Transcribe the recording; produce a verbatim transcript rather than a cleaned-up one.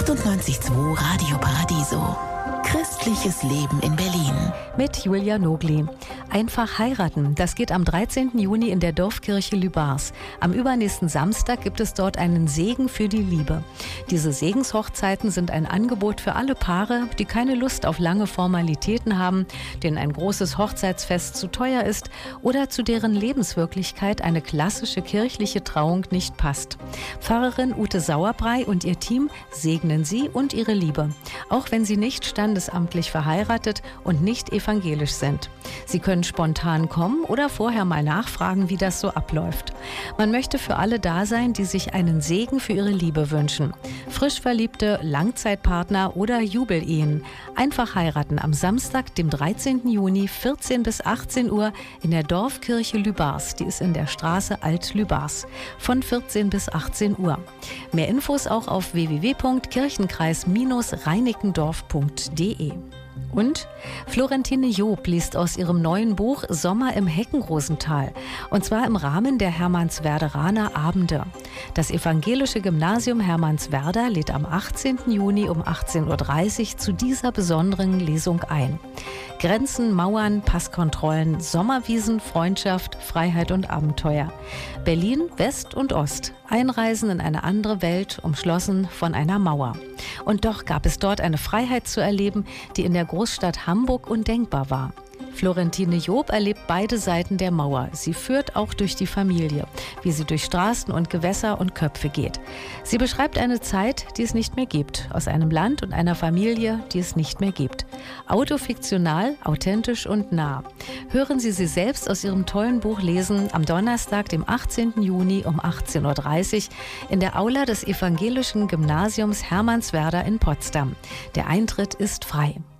achtundneunzig Komma zwei Radio Paradiso. Christliches Leben in Berlin. Mit Julia Nogli. Einfach heiraten, das geht am dreizehnten Juni in der Dorfkirche Lübars. Am übernächsten Samstag gibt es dort einen Segen für die Liebe. Diese Segenshochzeiten sind ein Angebot für alle Paare, die keine Lust auf lange Formalitäten haben, denen ein großes Hochzeitsfest zu teuer ist oder zu deren Lebenswirklichkeit eine klassische kirchliche Trauung nicht passt. Pfarrerin Ute Sauerbrei und ihr Team segnen sie und ihre Liebe, auch wenn sie nicht standesamtlich verheiratet und nicht evangelisch sind. Sie können spontan kommen oder vorher mal nachfragen, wie das so abläuft. Man möchte für alle da sein, die sich einen Segen für ihre Liebe wünschen. Frisch Verliebte, Langzeitpartner oder Jubelehen. Einfach heiraten am Samstag, dem dreizehnten Juni, vierzehn bis achtzehn Uhr in der Dorfkirche Lübars. Die ist in der Straße Alt-Lübars. Von vierzehn bis achtzehn Uhr. Mehr Infos auch auf w w w punkt kirchenkreis reinickendorf punkt d e. Und Florentine Job liest aus ihrem neuen Buch Sommer im Heckenrosental, und zwar im Rahmen der Hermannswerderaner Abende. Das evangelische Gymnasium Hermannswerder lädt am achtzehnten Juni um achtzehn Uhr dreißig zu dieser besonderen Lesung ein. Grenzen, Mauern, Passkontrollen, Sommerwiesen, Freundschaft, Freiheit und Abenteuer. Berlin, West und Ost. Einreisen in eine andere Welt, umschlossen von einer Mauer. Und doch gab es dort eine Freiheit zu erleben, die in der Großstadt Hamburg undenkbar war. Florentine Job erlebt beide Seiten der Mauer. Sie führt auch durch die Familie, wie sie durch Straßen und Gewässer und Köpfe geht. Sie beschreibt eine Zeit, die es nicht mehr gibt, aus einem Land und einer Familie, die es nicht mehr gibt. Autofiktional, authentisch und nah. Hören Sie sie selbst aus ihrem tollen Buch lesen am Donnerstag, dem achtzehnten Juni um achtzehn Uhr dreißig in der Aula des evangelischen Gymnasiums Hermannswerder in Potsdam. Der Eintritt ist frei.